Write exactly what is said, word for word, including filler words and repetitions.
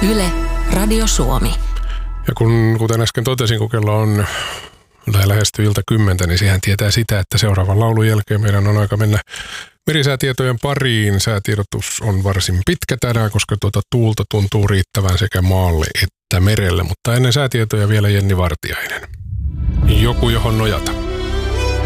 Yle, Radio Suomi. Ja kun, kuten äsken totesin, kun kello on lähestyy ilta kymmentä, niin sehän tietää sitä, että seuraavan laulun jälkeen meidän on aika mennä merisäätietojen pariin. Säätiedotus on varsin pitkä tänään, koska tuota tuulta tuntuu riittävän sekä maalle että merelle. Mutta ennen säätietoja vielä Jenni Vartiainen. Joku, johon nojata.